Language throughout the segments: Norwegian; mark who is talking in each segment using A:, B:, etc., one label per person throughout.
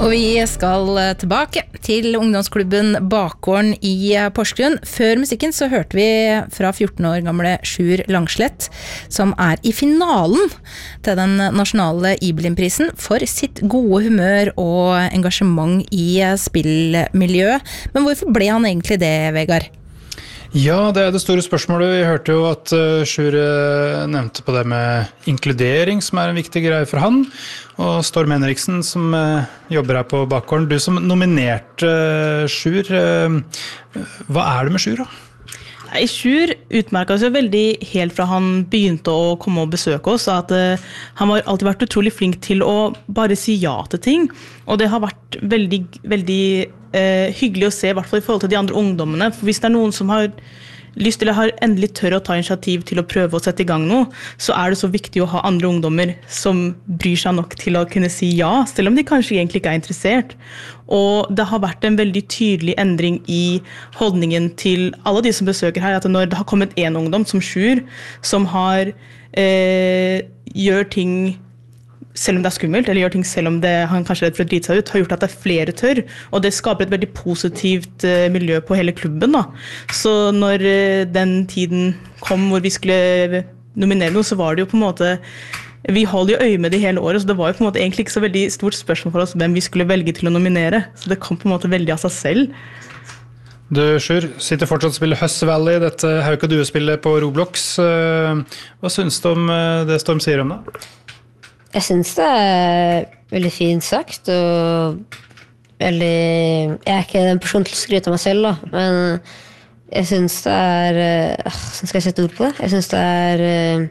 A: Og vi skal tilbake til ungdomsklubben Bakgården i Porsgrunn. Før musikken så hørte vi fra 14 år gamle Sjur Langslett, som i finalen til den nasjonale Ibelin-prisen for sitt gode humør og engasjement i spillmiljøet. Men hvorfor ble han egentlig det, Vegard?
B: Ja, det det store spørsmålet. Vi hørte jo at Sjur nevnte på det med inkludering, som en viktig greie for han. Og Storm Henriksen, som jobber her på Bakgården. Du som nominerte Sjur, hva det med Sjur da?
C: Sjur utmerket seg veldig helt fra han begynte å komme og besøke oss, at han har alltid vært utrolig flink til å bare si ja til ting, og det har vært veldig, veldig hyggelig å se, I hvert fall I forhold til de andre ungdommene, for hvis det noen som har lyst eller har endelig tør å ta initiativ til å prøve å sette I gang noe, så det så viktig å ha andre ungdommer som bryr seg nok til å kunne si ja, selv om de kanskje egentlig ikke interessert. Og det har vært en veldig tydelig endring I holdningen til alle de som besøker her, at når det har kommet en ungdom som Sjur, som har gjør ting selv om det skummelt, eller gjør ting selv om han kanskje redd for å drite seg ut, har gjort at flere tør, og det skaper et veldig positivt miljø på hele klubben. Da. Så når den tiden kom hvor vi skulle nominere noe, så var det jo på en måte, vi holdt jo øye med det hele året, så det var jo på en måte egentlig ikke så veldig stort spørsmål for oss hvem vi skulle velge til å nominere, så det kom på en måte veldig av seg selv.
B: Du, Sjur, sitter fortsatt og spiller Huss Valley, dette Hauka Due-spillet på Roblox. Hva synes du om det Storm sier om det?
D: Jeg synes det veldig fint sagt, og veldig, jeg ikke den personen til å skryte av meg selv, da, men jeg synes det sånn skal jeg sette ord på det, jeg synes det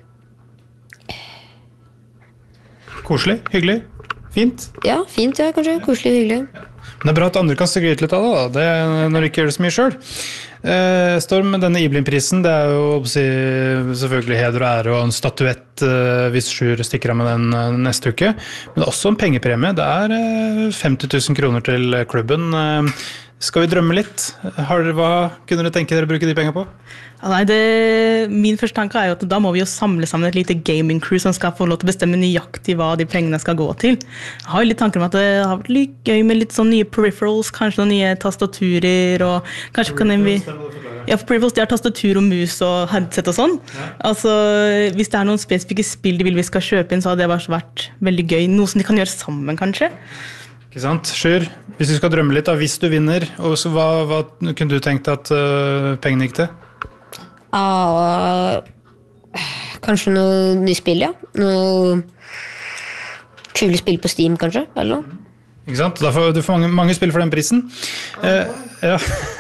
B: koselig, hyggelig, fint?
D: Ja, fint, ja, kanskje, koselig, hyggelig.
B: Men det bra at andre kan skryte litt av det, da. Det når du ikke gjør det så mye selv. Storm, denne Ibelin-prisen, det jo selvfølgelig heder og ære og en statuett hvis Sjur stikker av med den neste uke. Men det også en pengepremie. Det 50 000 kroner til klubben. Skal vi drømme litt? Hva kunne dere tenke dere å bruke de pengene på?
C: Ja, nei, min første tanke jo at da må vi jo samle sammen et lite gaming crew som skal få lov til å bestemme nøyaktig hva de pengene skal gå til. Jeg har jo litt tanker om at det har vært litt gøy med litt sånn nye peripherals, kanskje noen nye tastaturer, og kanskje kan vi... Ja, for peripherals, de har tastatur og mus og headset og sånn. Ja. Altså, hvis det noen spesifikke spill de vil vi skal kjøpe inn, så hadde det vært veldig gøy. Noe som de kan gjøre sammen, kanskje.
B: Ikke sant? Sjur, hvis du skal drømme litt da, hvis du vinner, og så hva kunne du tenkt at pengene gikk til?
D: Kanskje noe nye spill, ja. Noe kule spill på Steam, kanskje, eller noe.
B: Ikke sant? Da får du mange spill for den prisen. Ja.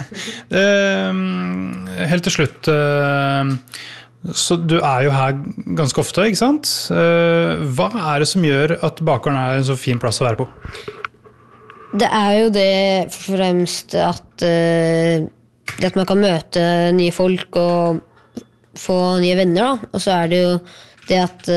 B: Helt til slutt, så du jo her ganske ofte, ikke sant? Hva det som gjør at Bakgården en så fin plass å være på?
D: Det jo det først og fremst at at man kan møte nye folk og få nye venner, da. Og så det jo det at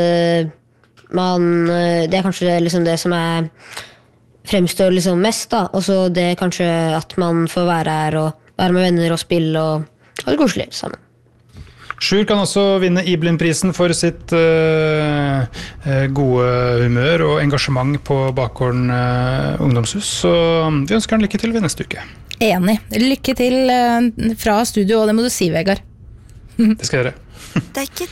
D: det kanskje liksom det som fremstår liksom mest, da. Og så det kanskje at man får være her og være med venner og spille og ha det koselig sammen.
B: Sjur kan også vinne Ibelin-prisen for sitt gode humør og engasjement på Bakgården ungdomshus, så vi ønsker han lykke til ved neste uke.
A: Enig. Lykke til fra studio, og det må du si, Vegard.
B: Det skal jeg gjøre.
E: Det ikke